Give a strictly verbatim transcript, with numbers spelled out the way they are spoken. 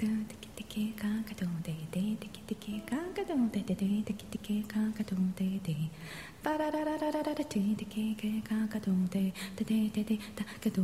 tiki tiki kakadon de de tiki tiki kakadon de de de tiki tiki kakadon de de ba da da da da da da tiki tiki kakadon de de de de de kakadon